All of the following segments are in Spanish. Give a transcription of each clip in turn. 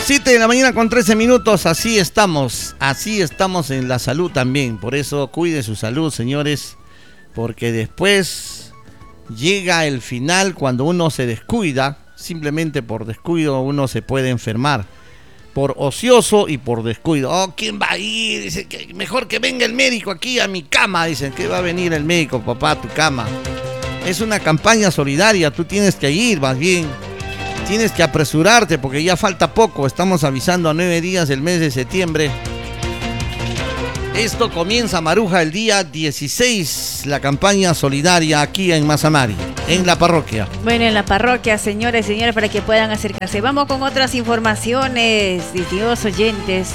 7 de la mañana con 13 minutos, así estamos en la salud también. Por eso cuide su salud, señores, porque después llega el final cuando uno se descuida. Simplemente por descuido uno se puede enfermar, por ocioso y por descuido. Oh, ¿quién va a ir? Dice que mejor que venga el médico aquí a mi cama. Dicen que va a venir el médico, papá, a tu cama. Es una campaña solidaria, tú tienes que ir, más bien. Tienes que apresurarte porque ya falta poco. Estamos avisando a 9 días del mes de septiembre. Esto comienza, Maruja, el día 16, la campaña solidaria aquí en Mazamari, en la parroquia. Bueno, en la parroquia, señores y señores, para que puedan acercarse. Vamos con otras informaciones, distinguidos oyentes.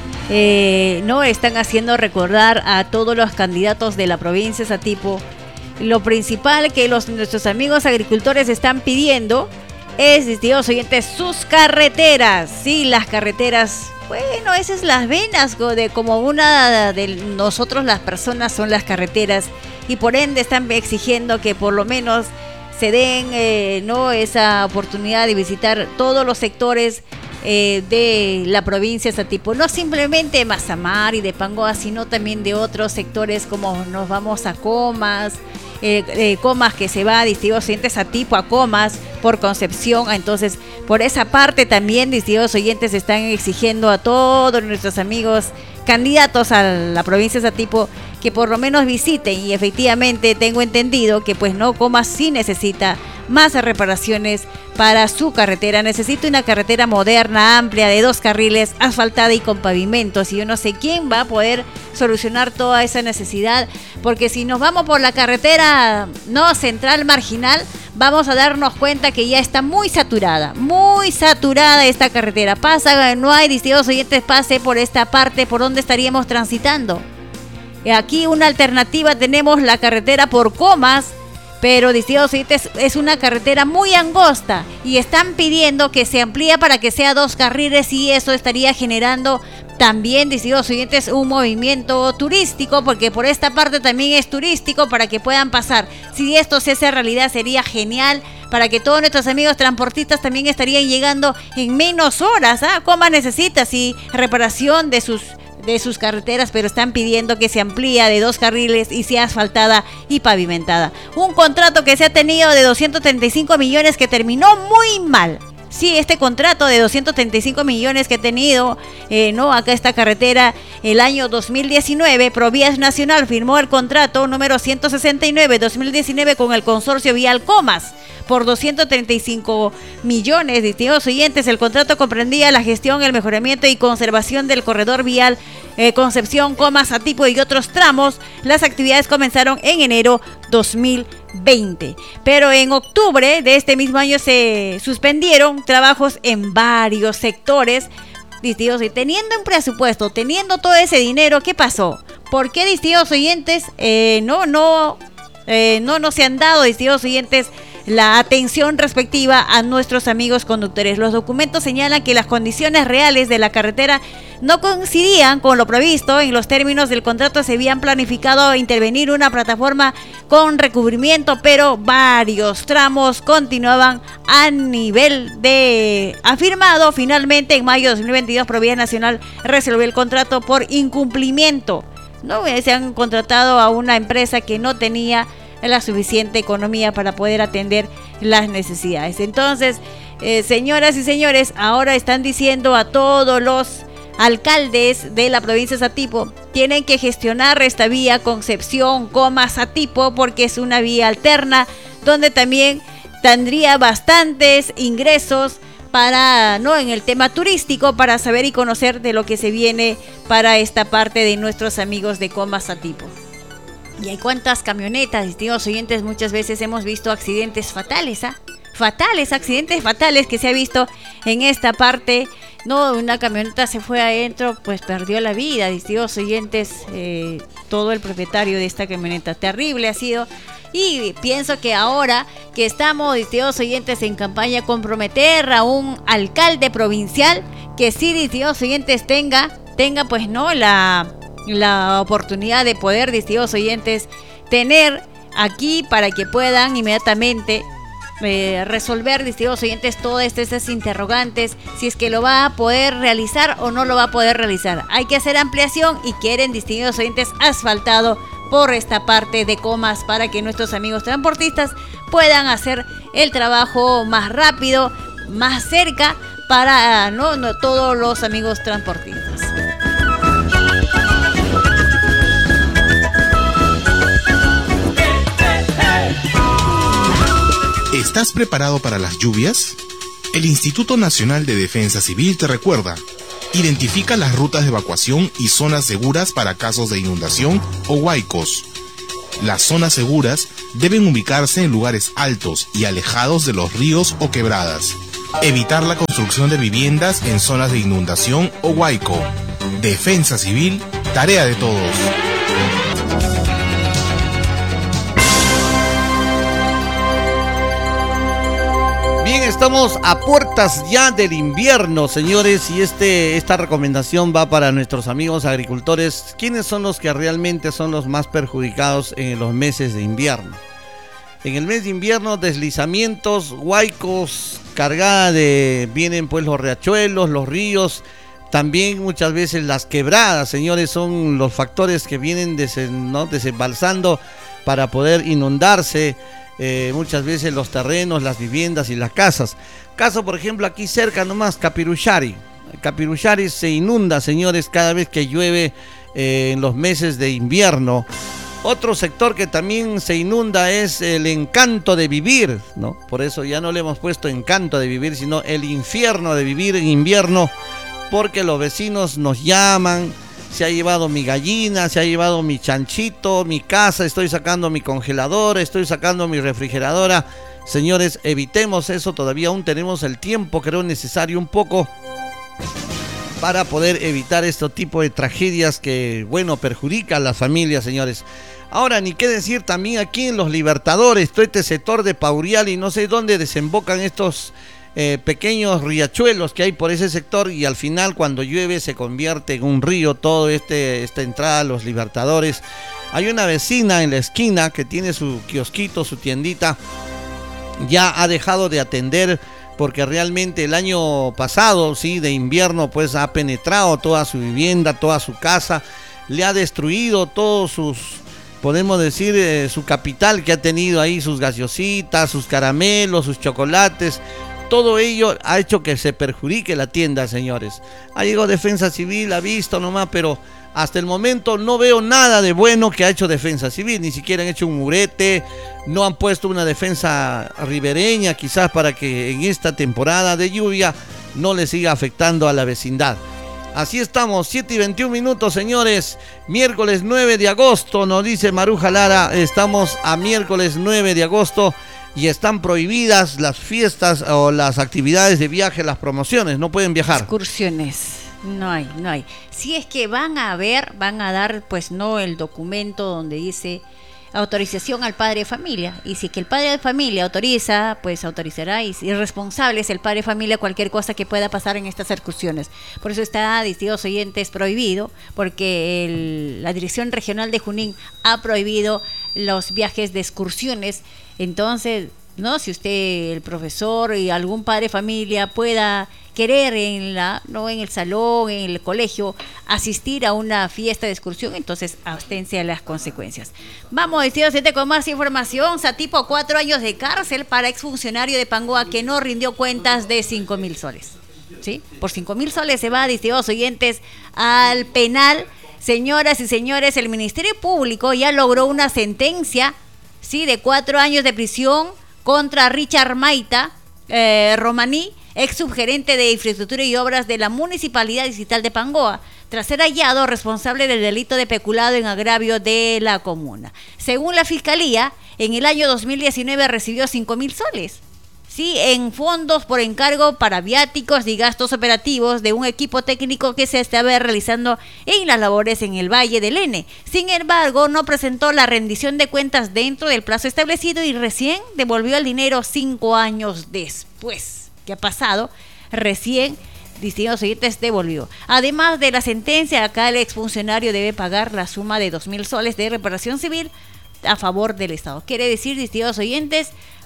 No están haciendo recordar a todos los candidatos de la provincia de Satipo. Lo principal que nuestros amigos agricultores están pidiendo es, distinguidos oyentes, sus carreteras. Sí, las carreteras. Bueno, esas son las venas de como una de nosotros las personas son las carreteras, y por ende están exigiendo que por lo menos se den esa oportunidad de visitar todos los sectores de la provincia de Satipo, no simplemente Mazamari y de Pangoa, sino también de otros sectores, como nos vamos a Comas, Comas que se va, distinguidos oyentes, Satipo a Comas, por Concepción. Entonces, por esa parte también, distinguidos oyentes, están exigiendo a todos nuestros amigos candidatos a la provincia de Satipo que por lo menos visiten, y efectivamente tengo entendido que pues no, Comas sí necesita más reparaciones para su carretera. Necesita una carretera moderna, amplia, de 2 carriles, asfaltada y con pavimentos, y yo no sé quién va a poder solucionar toda esa necesidad, porque si nos vamos por la carretera central marginal, vamos a darnos cuenta que ya está muy saturada esta carretera. No hay, distinguidos oyentes, pase por esta parte por donde estaríamos transitando. Aquí una alternativa tenemos la carretera por Comas, pero, distinguidos oyentes, es una carretera muy angosta y están pidiendo que se amplíe para que sea 2 carriles, y eso estaría generando también, distinguidos oyentes, un movimiento turístico, porque por esta parte también es turístico para que puedan pasar. Si esto se hace realidad, sería genial para que todos nuestros amigos transportistas también estarían llegando en menos horas. Comas necesita, sí, reparación de sus carreteras, pero están pidiendo que se amplíe de 2 carriles y sea asfaltada y pavimentada. Un contrato que se ha tenido de 235 millones que terminó muy mal. Sí, este contrato de 235 millones que ha tenido, acá esta carretera, el año 2019, Provías Nacional firmó el contrato número 169-2019 con el consorcio Vial Comas por 235 millones. Distinguidos oyentes, el contrato comprendía la gestión, el mejoramiento y conservación del corredor vial Concepción, Comas, Satipo y otros tramos. Las actividades comenzaron en enero 2020, pero en octubre de este mismo año se suspendieron trabajos en varios sectores. Distinguidos, y teniendo un presupuesto, teniendo todo ese dinero, ¿qué pasó? ¿Por qué, distinguidos oyentes, no se han dado, distinguidos oyentes, la atención respectiva a nuestros amigos conductores? Los documentos señalan que las condiciones reales de la carretera no coincidían con lo previsto. En los términos del contrato se habían planificado intervenir una plataforma con recubrimiento, pero varios tramos continuaban a nivel de afirmado. Finalmente, en mayo de 2022, Provías Nacional resolvió el contrato por incumplimiento. Se han contratado a una empresa que no tenía la suficiente economía para poder atender las necesidades. Entonces, señoras y señores, ahora están diciendo a todos los alcaldes de la provincia de Satipo, tienen que gestionar esta vía Concepción, Comas, Satipo, porque es una vía alterna donde también tendría bastantes ingresos para, en el tema turístico, para saber y conocer de lo que se viene para esta parte de nuestros amigos de Comas, Satipo. Y hay cuántas camionetas, distinguidos oyentes, muchas veces hemos visto accidentes fatales, accidentes fatales que se ha visto en esta parte. Una camioneta se fue adentro, pues perdió la vida, distinguidos oyentes, todo el propietario de esta camioneta. Terrible ha sido. Y pienso que ahora que estamos, distinguidos oyentes, en campaña, comprometer a un alcalde provincial que sí, distinguidos oyentes, tenga pues la oportunidad de poder, distinguidos oyentes, tener aquí para que puedan inmediatamente resolver, distinguidos oyentes, todas estas interrogantes, si es que lo va a poder realizar o no lo va a poder realizar. Hay que hacer ampliación y quieren, distinguidos oyentes, asfaltado por esta parte de Comas para que nuestros amigos transportistas puedan hacer el trabajo más rápido, más cerca para no todos los amigos transportistas. ¿Estás preparado para las lluvias? El Instituto Nacional de Defensa Civil te recuerda: identifica las rutas de evacuación y zonas seguras para casos de inundación o huaicos. Las zonas seguras deben ubicarse en lugares altos y alejados de los ríos o quebradas. Evitar la construcción de viviendas en zonas de inundación o huaico. Defensa Civil, tarea de todos. Bien, estamos a puertas ya del invierno, señores, y esta recomendación va para nuestros amigos agricultores. ¿Quiénes son los que realmente son los más perjudicados en los meses de invierno? En el mes de invierno, deslizamientos, huaicos, vienen pues los riachuelos, los ríos, también muchas veces las quebradas, señores, son los factores que vienen desembalsando para poder inundarse. Muchas veces los terrenos, las viviendas y las casas. Caso, por ejemplo, aquí cerca nomás, Capiruchari. Capiruchari se inunda, señores, cada vez que llueve en los meses de invierno. Otro sector que también se inunda es el Encanto de Vivir, ¿no? Por eso ya no le hemos puesto Encanto de Vivir, sino el infierno de vivir en invierno, porque los vecinos nos llaman. Se ha llevado mi gallina, se ha llevado mi chanchito, mi casa, estoy sacando mi congeladora, estoy sacando mi refrigeradora. Señores, evitemos eso, todavía aún tenemos el tiempo, creo necesario un poco, para poder evitar este tipo de tragedias que, bueno, perjudican a las familias, señores. Ahora, ni qué decir también aquí en Los Libertadores, todo este sector de Paurial y no sé dónde desembocan estos pequeños riachuelos que hay por ese sector, y al final cuando llueve se convierte en un río todo esta entrada a Los Libertadores. Hay una vecina en la esquina que tiene su kiosquito, su tiendita, ya ha dejado de atender porque realmente el año pasado, sí, de invierno, pues ha penetrado toda su vivienda, toda su casa, le ha destruido todos sus, podemos decir, su capital que ha tenido ahí, sus gaseositas, sus caramelos, sus chocolates. Todo ello ha hecho que se perjudique la tienda, señores. Ha llegado Defensa Civil, ha visto nomás, pero hasta el momento no veo nada de bueno que ha hecho Defensa Civil. Ni siquiera han hecho un murete, no han puesto una defensa ribereña, quizás para que en esta temporada de lluvia no le siga afectando a la vecindad. Así estamos, 7:21, señores. Miércoles 9 de agosto, nos dice Maruja Lara. Estamos a miércoles 9 de agosto. Y están prohibidas las fiestas o las actividades de viaje, las promociones, no pueden viajar. Excursiones, no hay. Si es que van a dar, pues no el documento donde dice autorización al padre de familia. Y si es que el padre de familia autoriza, pues autorizará, y si es responsable es el padre de familia cualquier cosa que pueda pasar en estas excursiones. Por eso está, distinguidos oyentes, prohibido, porque la Dirección Regional de Junín ha prohibido los viajes de excursiones. Entonces, no, si usted, el profesor y algún padre de familia pueda querer en el salón, en el colegio, asistir a una fiesta de excursión, entonces absténse a las consecuencias. Vamos, distinguidos oyentes, con más información. Satipo, 4 años de cárcel para exfuncionario de Pangoa que no rindió cuentas de 5.000 soles. ¿Sí? Por 5.000 soles se va, distinguidos oyentes, al penal. Señoras y señores, el Ministerio Público ya logró una sentencia, sí, de 4 años de prisión contra Richard Maita Romaní, ex subgerente de infraestructura y obras de la Municipalidad Distrital de Pangoa, tras ser hallado responsable del delito de peculado en agravio de la comuna. Según la Fiscalía, en el año 2019 recibió 5.000 soles. Sí, en fondos por encargo para viáticos y gastos operativos de un equipo técnico que se estaba realizando en las labores en el Valle del N. Sin embargo, no presentó la rendición de cuentas dentro del plazo establecido y recién devolvió el dinero 5 años después. ¿Qué ha pasado? Recién, distinguidos oyentes, devolvió. Además de la sentencia, acá el exfuncionario debe pagar la suma de 2.000 soles de reparación civil a favor del Estado. Quiere decir, distinguidos oyentes,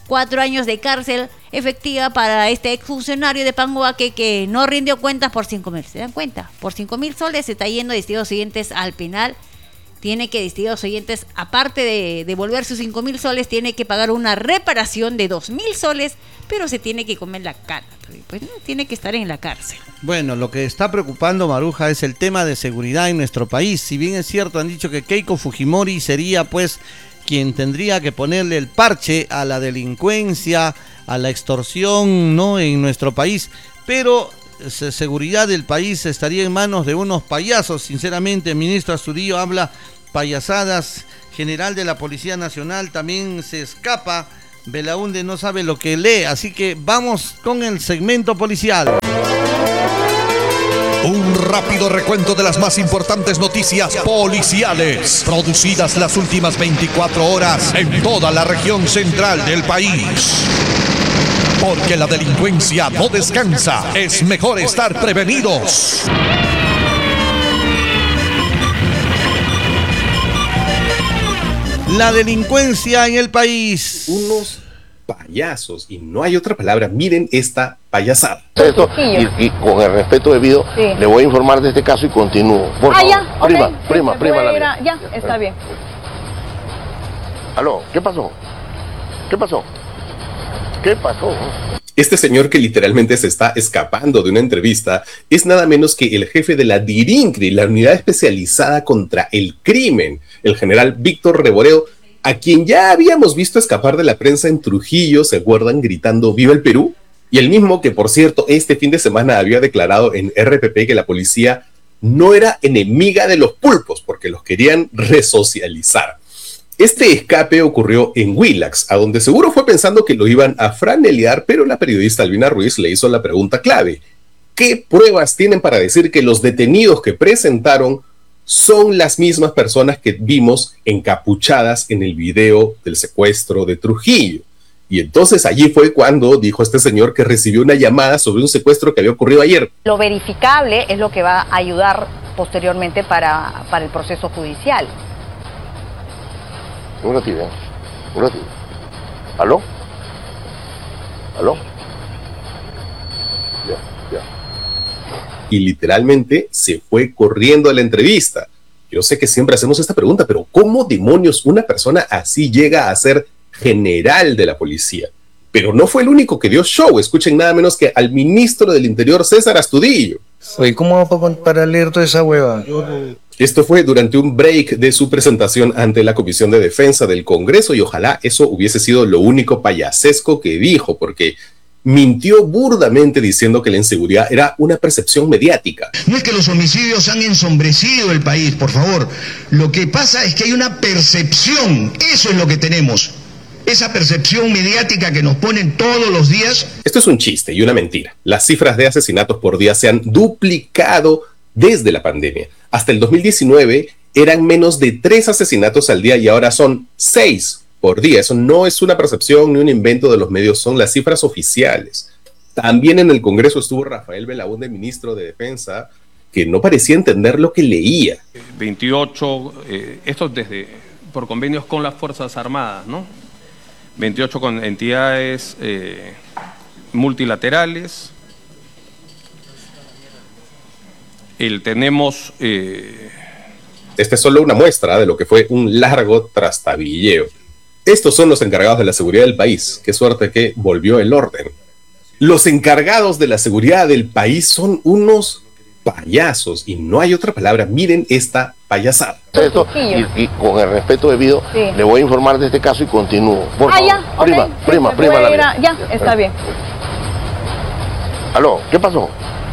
4 años de cárcel efectiva para este exfuncionario de Panguaque que no rindió cuentas por 5.000. ¿Se dan cuenta? Por 5.000 soles se está yendo Distinguidos Oyentes al penal. Tiene que Distinguidos Oyentes, aparte de devolver sus 5.000 soles, tiene que pagar una reparación de 2.000 soles, pero se tiene que comer la cara. Pues no, tiene que estar en la cárcel. Bueno, lo que está preocupando, Maruja, es el tema de seguridad en nuestro país. Si bien es cierto, han dicho que Keiko Fujimori sería pues quien tendría que ponerle el parche a la delincuencia, a la extorsión, ¿no?, en nuestro país, pero seguridad del país estaría en manos de unos payasos. Sinceramente, el ministro Astudillo habla payasadas, general de la Policía Nacional también se escapa, Belaúnde no sabe lo que lee, así que vamos con el segmento policial. Un rápido recuento de las más importantes noticias policiales producidas las últimas 24 horas en toda la región central del país. Porque la delincuencia no descansa, es mejor estar prevenidos. La delincuencia en el país. Unos payasos, y no hay otra palabra. Miren esta payasada. Esto, y con el respeto debido, sí, le voy a informar de este caso y continúo. Por favor. Ya, prima, la vida. Ya, está bien. Aló, ¿qué pasó? ¿Qué pasó? Este señor que literalmente se está escapando de una entrevista es nada menos que el jefe de la DIRINCRI, la Unidad Especializada contra el Crimen, el general Víctor Reboreo, a quien ya habíamos visto escapar de la prensa en Trujillo, ¿se acuerdan?, gritando ¡Viva el Perú! Y el mismo que, por cierto, este fin de semana había declarado en RPP que la policía no era enemiga de los pulpos porque los querían resocializar. Este escape ocurrió en Willax, a donde seguro fue pensando que lo iban a franelear, pero la periodista Albina Ruiz le hizo la pregunta clave. ¿Qué pruebas tienen para decir que los detenidos que presentaron son las mismas personas que vimos encapuchadas en el video del secuestro de Trujillo? Y entonces allí fue cuando dijo este señor que recibió una llamada sobre un secuestro que había ocurrido ayer. Lo verificable es lo que va a ayudar posteriormente para el proceso judicial. Un ratito. ¿Aló? Ya. Y literalmente se fue corriendo a la entrevista. Yo sé que siempre hacemos esta pregunta, pero ¿cómo demonios una persona así llega a ser general de la policía? Pero no fue el único que dio show. Escuchen nada menos que al ministro del Interior, César Astudillo. Oye, ¿cómo hago para leer toda esa hueva? Esto fue durante un break de su presentación ante la Comisión de Defensa del Congreso, y ojalá eso hubiese sido lo único payasesco que dijo, porque mintió burdamente diciendo que la inseguridad era una percepción mediática. No es que los homicidios han ensombrecido el país, por favor. Lo que pasa es que hay una percepción, eso es lo que tenemos. Esa percepción mediática que nos ponen todos los días. Esto es un chiste y una mentira. Las cifras de asesinatos por día se han duplicado desde la pandemia. Hasta el 2019 eran menos de 3 asesinatos al día y ahora son 6 por día. Eso no es una percepción ni un invento de los medios, son las cifras oficiales. También en el Congreso estuvo Rafael Belaúnde, ministro de Defensa, que no parecía entender lo que leía. 28, esto por convenios con las Fuerzas Armadas, ¿no? 28 con entidades multilaterales. Tenemos... Esta es solo una muestra de lo que fue un largo trastabilleo. Estos son los encargados de la seguridad del país. Qué suerte que volvió el orden. Los encargados de la seguridad del país son unos payasos, y no hay otra palabra. Miren esta payasada. Esto, y con el respeto debido, sí, le voy a informar de este caso y continúo. Por favor. Ya, prima, la vida. Ya, está bien. Aló, ¿qué pasó?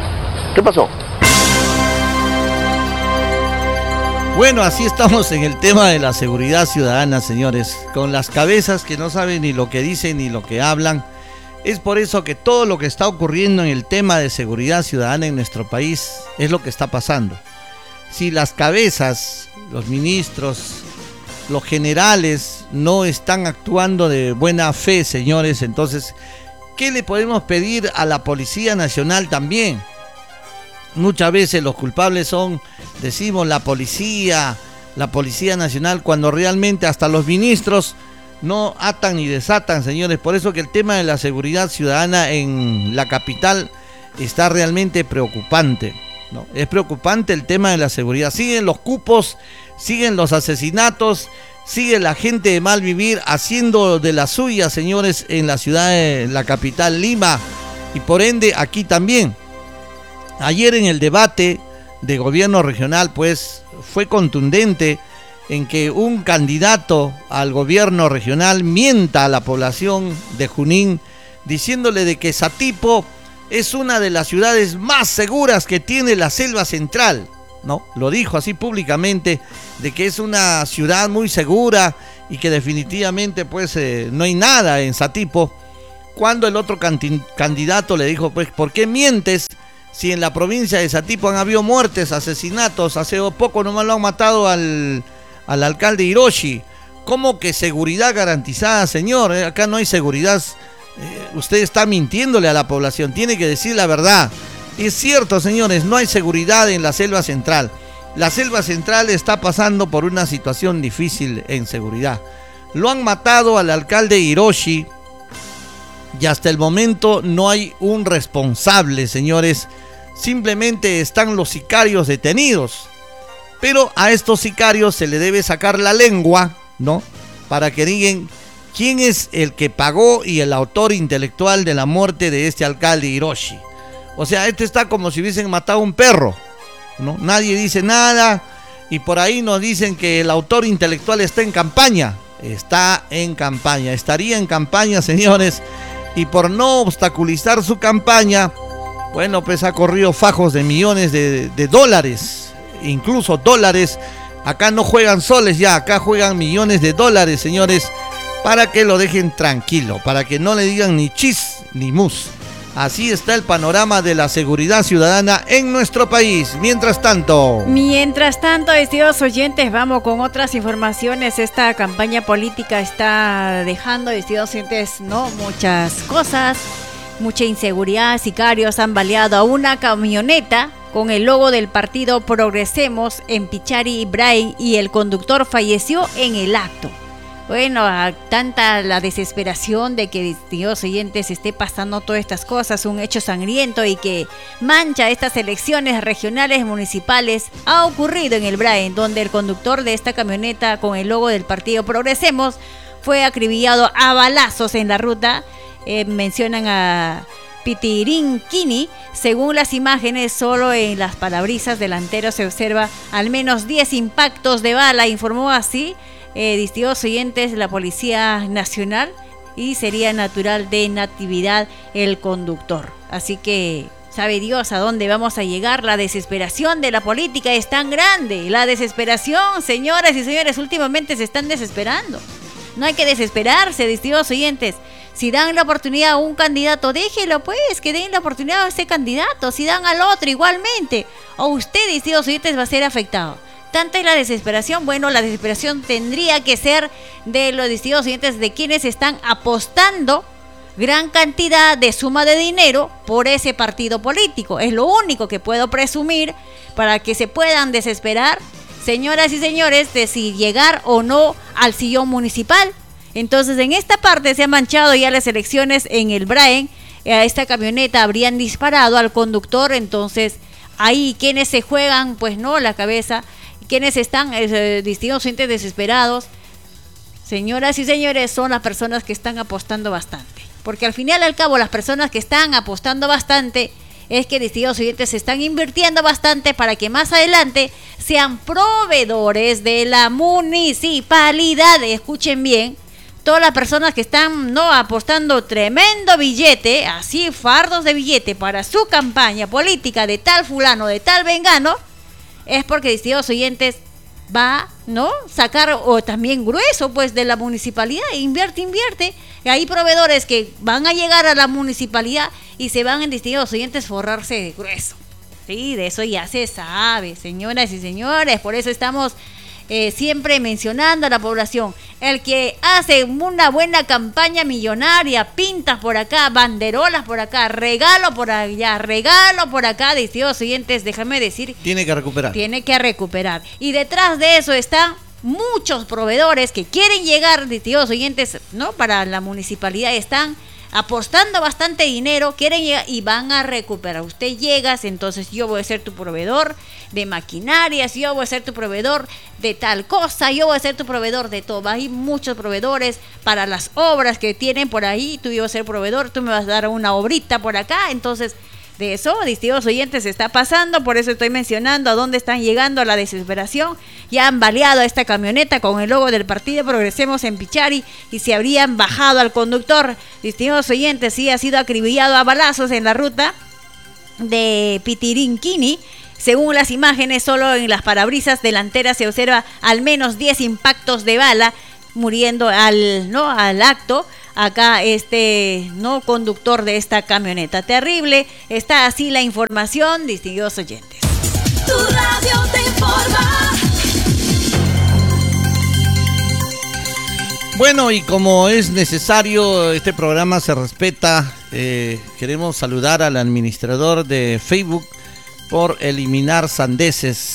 Bueno, así estamos en el tema de la seguridad ciudadana, señores, con las cabezas que no saben ni lo que dicen ni lo que hablan. Es por eso que todo lo que está ocurriendo en el tema de seguridad ciudadana en nuestro país es lo que está pasando. Si las cabezas, los ministros, los generales no están actuando de buena fe, señores, entonces, ¿qué le podemos pedir a la Policía Nacional también? Muchas veces los culpables son, decimos, la Policía Nacional, cuando realmente hasta los ministros no atan ni desatan, señores. Por eso que el tema de la seguridad ciudadana en la capital está realmente preocupante, ¿no? Es preocupante el tema de la seguridad. Siguen los cupos, siguen los asesinatos, sigue la gente de mal vivir haciendo de la suya, señores, en la ciudad de la capital Lima, y por ende aquí también. Ayer en el debate de gobierno regional, pues, fue contundente en que un candidato al gobierno regional mienta a la población de Junín, diciéndole de que Satipo es una de las ciudades más seguras que tiene la selva central, ¿no? Lo dijo así públicamente, de que es una ciudad muy segura y que definitivamente pues no hay nada en Satipo, cuando el otro candidato le dijo, pues, ¿por qué mientes si en la provincia de Satipo han habido muertes, asesinatos? Hace poco nomás lo han matado al alcalde Hiroshi. ¿Cómo que seguridad garantizada, señor? Acá no hay seguridad. Usted está mintiéndole a la población, tiene que decir la verdad. Es cierto, señores, no hay seguridad en la selva central. La selva central está pasando por una situación difícil en seguridad. Lo han matado al alcalde Hiroshi y hasta el momento no hay un responsable, señores. Simplemente están los sicarios detenidos. Pero a estos sicarios se le debe sacar la lengua, ¿no? Para que digan quién es el que pagó y el autor intelectual de la muerte de este alcalde Hiroshi. O sea, esto está como si hubiesen matado a un perro, ¿no? Nadie dice nada y por ahí nos dicen que el autor intelectual está en campaña. Está en campaña, estaría en campaña, señores, y por no obstaculizar su campaña, bueno, pues ha corrido fajos de millones de dólares, incluso dólares. Acá no juegan soles ya, acá juegan millones de dólares, señores, para que lo dejen tranquilo, para que no le digan ni chis ni mus. Así está el panorama de la seguridad ciudadana en nuestro país. Mientras tanto, estimados oyentes, vamos con otras informaciones. Esta campaña política está dejando, estimados oyentes, ¿no? Muchas cosas, mucha inseguridad. Sicarios han baleado a una camioneta con el logo del partido Progresemos en Pichari, Brain, y el conductor falleció en el acto. Bueno, tanta la desesperación de que, distinguidos oyentes, esté pasando todas estas cosas, un hecho sangriento y que mancha estas elecciones regionales municipales, ha ocurrido en el Brain, donde el conductor de esta camioneta con el logo del partido Progresemos fue acribillado a balazos en la ruta. Mencionan a Pitirinquini. Según las imágenes, solo en las parabrisas delanteros se observa al menos 10 impactos de bala, informó así, distinguidos oyentes, la Policía Nacional, y sería natural de Natividad el conductor. Así que sabe Dios a dónde vamos a llegar. La desesperación de la política es tan grande. La desesperación, señoras y señores, últimamente se están desesperando. No hay que desesperarse, distinguidos oyentes. Si dan la oportunidad a un candidato, déjelo pues, que den la oportunidad a ese candidato. Si dan al otro igualmente, o usted, distinguidos oyentes, va a ser afectado. Tanta es la desesperación. Bueno, la desesperación tendría que ser de los distinguidos oyentes, de quienes están apostando gran cantidad de suma de dinero por ese partido político. Es lo único que puedo presumir para que se puedan desesperar, señoras y señores, de si llegar o no al sillón municipal. Entonces, en esta parte se han manchado ya las elecciones en el Brain. A esta camioneta habrían disparado al conductor. Entonces, ahí quienes se juegan, pues no, la cabeza, quienes están distintos oyentes desesperados, señoras y señores, son las personas que están apostando bastante. Porque al final y al cabo, las personas que están apostando bastante es que, distintos oyentes, se están invirtiendo bastante para que más adelante sean proveedores de la municipalidad. Escuchen bien, todas las personas que están no apostando tremendo billete, así fardos de billete para su campaña política de tal fulano, de tal vengano, es porque, distintos oyentes, va, ¿no?, sacar o también grueso pues de la municipalidad. Invierte. Hay proveedores que van a llegar a la municipalidad y se van, en distintos oyentes, forrarse de grueso. Sí, de eso ya se sabe, señoras y señores. Por eso estamos siempre mencionando a la población. El que hace una buena campaña millonaria, pintas por acá, banderolas por acá, regalo por allá, regalo por acá, distintos oyentes, déjame decir, tiene que recuperar. Y detrás de eso está muchos proveedores que quieren llegar, distinguidos oyentes, ¿no? Para la municipalidad están apostando bastante dinero, quieren llegar y van a recuperar. Usted llegas, entonces yo voy a ser tu proveedor de maquinarias, yo voy a ser tu proveedor de tal cosa, yo voy a ser tu proveedor de todo. Hay muchos proveedores para las obras que tienen por ahí, tú vas a ser proveedor, tú me vas a dar una obrita por acá, entonces de eso, distinguidos oyentes, está pasando, por eso estoy mencionando a dónde están llegando a la desesperación. Ya han baleado a esta camioneta con el logo del partido Progresemos en Pichari y se habrían bajado al conductor. Distinguidos oyentes, sí ha sido acribillado a balazos en la ruta de Pitirinquini. Según las imágenes, solo en las parabrisas delanteras se observa al menos 10 impactos de bala, muriendo al acto acá no conductor de esta camioneta. Terrible, está así la información, distinguidos oyentes. Tu radio te informa. Bueno, y como es necesario, este programa se respeta, queremos saludar al administrador de Facebook por eliminar sandeces